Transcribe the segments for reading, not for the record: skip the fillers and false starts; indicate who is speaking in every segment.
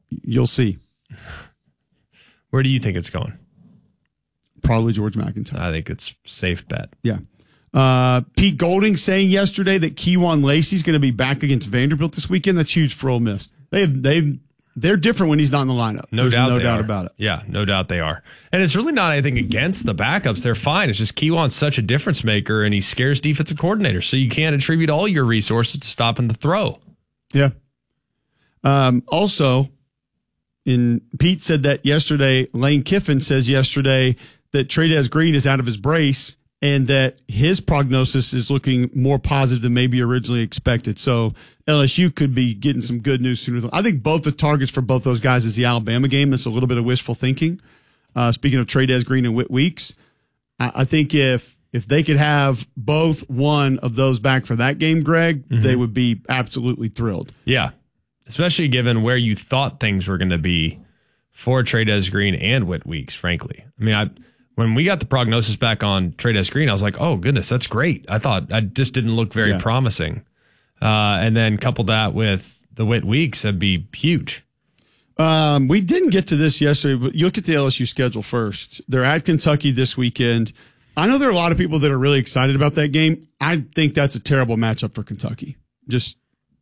Speaker 1: You'll see.
Speaker 2: Where do you think it's going?
Speaker 1: Probably George McIntyre.
Speaker 2: I think it's safe bet.
Speaker 1: Yeah. Pete Golding saying yesterday that Kejuan Lacey's going to be back against Vanderbilt this weekend. That's huge for Ole Miss. They're different when he's not in the lineup. There's no doubt about it.
Speaker 2: Yeah, no doubt they are. And it's really not anything against the backups. They're fine. It's just Kejuan's such a difference maker, and he scares defensive coordinators. So you can't attribute all your resources to stopping the throw.
Speaker 1: Yeah. Also, Pete said that yesterday, Lane Kiffin says yesterday that Trey'Dez Green is out of his brace and that his prognosis is looking more positive than maybe originally expected. So LSU could be getting some good news sooner. I think both the targets for both those guys is the Alabama game. That's a little bit of wishful thinking. Speaking of Trey'Dez Green and Whit Weeks, I think if they could have both one of those back for that game, Greg, they would be absolutely thrilled.
Speaker 2: Yeah, especially given where you thought things were going to be for Trey'Dez Green and Whit Weeks, frankly. I mean, when we got the prognosis back on Trey'Dez Green, I was like, oh, goodness, that's great. I thought I just didn't look very promising. And then couple that with the Whit Weeks, that'd be huge.
Speaker 1: We didn't get to this yesterday, but you look at the LSU schedule first. They're at Kentucky this weekend. I know there are a lot of people that are really excited about that game. I think that's a terrible matchup for Kentucky. Just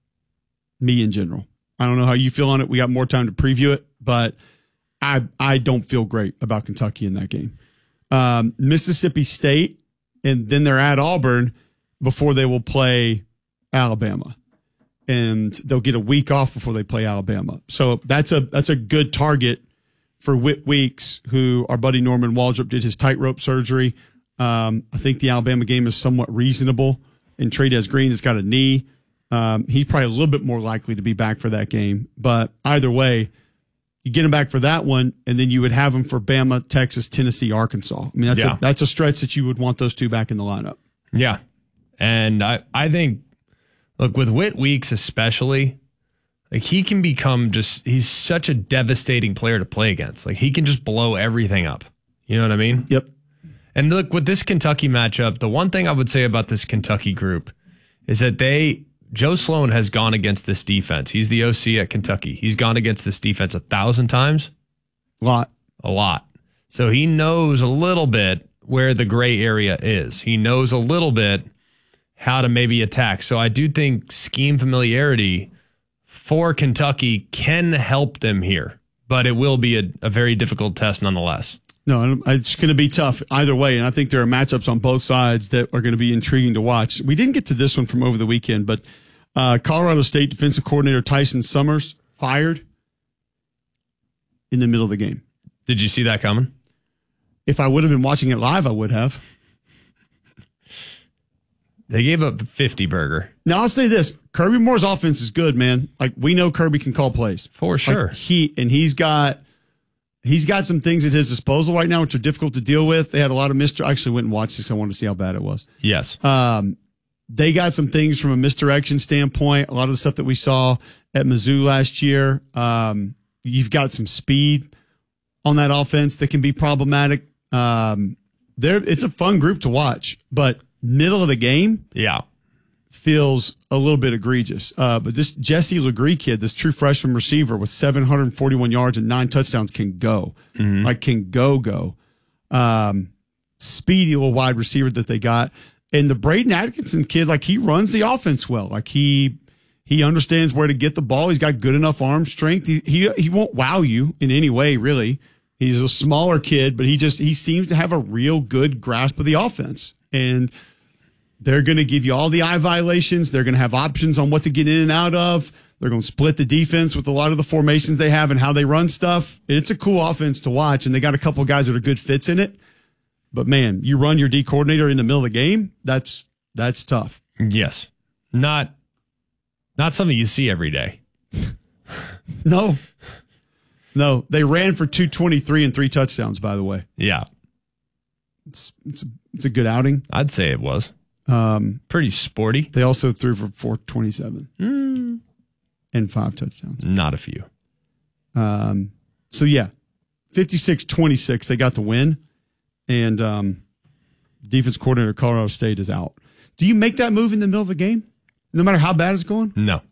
Speaker 1: me in general. I don't know how you feel on it. We got more time to preview it, but I don't feel great about Kentucky in that game. Mississippi State, and then they're at Auburn before they will play Alabama. And they'll get a week off before they play Alabama. So that's a good target for Whit Weeks, who our buddy Norman Waldrop did his tightrope surgery. I think the Alabama game is somewhat reasonable. And Trey'Dez Green has got a knee. He's probably a little bit more likely to be back for that game. But either way, you get him back for that one, and then you would have him for Bama, Texas, Tennessee, Arkansas. I mean, that's a stretch that you would want those two back in the lineup.
Speaker 2: Yeah. And I think, look, with Whit Weeks especially, like he can become he's such a devastating player to play against. Like he can just blow everything up. You know what I mean?
Speaker 1: Yep.
Speaker 2: And look, with this Kentucky matchup, the one thing I would say about this Kentucky group is that Joe Sloan has gone against this defense. He's the OC at Kentucky. He's gone against this defense 1,000 times. A lot. So he knows a little bit where the gray area is. He knows a little bit how to maybe attack. So I do think scheme familiarity for Kentucky can help them here, but it will be a very difficult test nonetheless.
Speaker 1: No, it's going to be tough either way, and I think there are matchups on both sides that are going to be intriguing to watch. We didn't get to this one from over the weekend, but Colorado State defensive coordinator Tyson Summers fired in the middle of the game.
Speaker 2: Did you see that coming?
Speaker 1: If I would have been watching it live, I would have.
Speaker 2: They gave up 50 burger.
Speaker 1: Now, I'll say this. Kirby Moore's offense is good, man. Like, we know Kirby can call plays.
Speaker 2: For sure.
Speaker 1: Like, he's got some things at his disposal right now which are difficult to deal with. They had a lot of I actually went and watched this because I wanted to see how bad it was.
Speaker 2: Yes.
Speaker 1: They got some things from a misdirection standpoint. A lot of the stuff that we saw at Mizzou last year. You've got some speed on that offense that can be problematic. It's a fun group to watch, but middle of the game feels a little bit egregious. But this Jesse Legree kid, this true freshman receiver with 741 yards and 9 touchdowns can go.
Speaker 2: Mm-hmm.
Speaker 1: Like can go. Speedy little wide receiver that they got. And the Braden Atkinson kid, like he runs the offense well. Like he understands where to get the ball. He's got good enough arm strength. He won't wow you in any way, really. He's a smaller kid, but he seems to have a real good grasp of the offense. And they're going to give you all the eye violations. They're going to have options on what to get in and out of. They're going to split the defense with a lot of the formations they have and how they run stuff. It's a cool offense to watch, and they got a couple of guys that are good fits in it. But, man, you run your D coordinator in the middle of the game, that's tough.
Speaker 2: Yes. Not something you see every day.
Speaker 1: No. They ran for 223 and 3 touchdowns, by the way.
Speaker 2: Yeah.
Speaker 1: It's a good outing.
Speaker 2: I'd say it was. Pretty sporty.
Speaker 1: They also threw for 427 and 5 touchdowns.
Speaker 2: Not a few.
Speaker 1: So, yeah, 56-26, they got the win. And defense coordinator Colorado State is out. Do you make that move in the middle of the game, no matter how bad it's going?
Speaker 2: No.